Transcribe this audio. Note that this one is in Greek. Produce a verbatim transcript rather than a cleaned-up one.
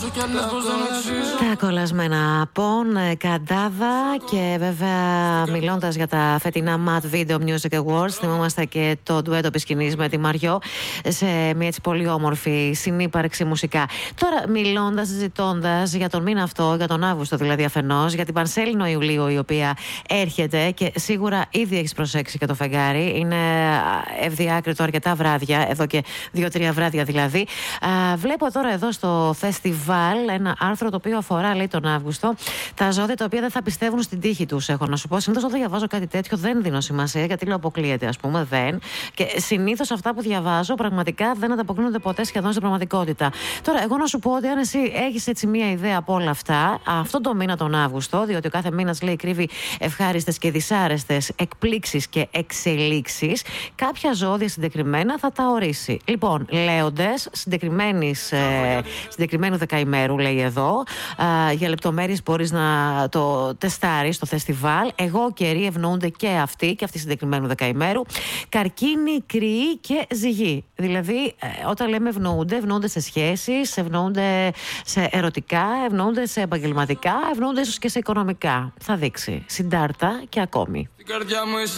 Τα κολλασμένα Πον, Καντάβα και βέβαια μιλώντας για τα φετινά Mad Video Music Awards, θυμόμαστε και το ντουέτο επί σκηνής με τη Μαριό σε μια έτσι πολύ όμορφη συνύπαρξη μουσικά. Τώρα μιλώντας, συζητώντας για τον μήνα αυτό, για τον Αύγουστο δηλαδή αφενός, για την Πανσέλινο Ιουλίου η οποία έρχεται και σίγουρα ήδη έχεις προσέξει και το φεγγάρι, είναι ευδιάκριτο αρκετά βράδια, εδώ και δύο-τρία βράδια δηλαδή. Α, βλέπω τώρα εδώ στο φεστιβάλ ένα άρθρο το οποίο αφορά, λέει, τον Αύγουστο, τα ζώδια τα οποία δεν θα πιστεύουν στην τύχη τους. Έχω να σου πω, συνήθως όταν διαβάζω κάτι τέτοιο δεν δίνω σημασία, γιατί λέω αποκλείεται, ας πούμε, δεν. Και συνήθως αυτά που διαβάζω πραγματικά δεν ανταποκρίνονται ποτέ σχεδόν στην πραγματικότητα. Τώρα, εγώ να σου πω ότι αν εσύ έχεις έτσι μία ιδέα από όλα αυτά, αυτό το μήνα τον Αύγουστο, διότι ο κάθε μήνας, λέει, κρύβει ευχάριστες και δυσάρεστες εκπλήξεις και εξελίξεις, κάποια ζώδια συγκεκριμένα θα τα ορίσει. Λοιπόν, λέοντες συγκεκριμένης, ε, συγκεκριμένου δεκαημέρου, λέει εδώ. Α, για λεπτομέρειες μπορείς να το τεστάρεις στο φεστιβάλ. Εγώ καιροί ευνοούνται και αυτοί, και αυτοί συγκεκριμένου δεκαημέρου. Καρκίνη, Κρυή και Ζυγή. Δηλαδή, ε, όταν λέμε ευνοούνται, ευνοούνται σε σχέσεις, ευνοούνται σε ερωτικά, ευνοούνται σε επαγγελματικά, ευνοούνται ίσως και σε οικονομικά. Θα δείξει. Συντάρτα και ακόμη.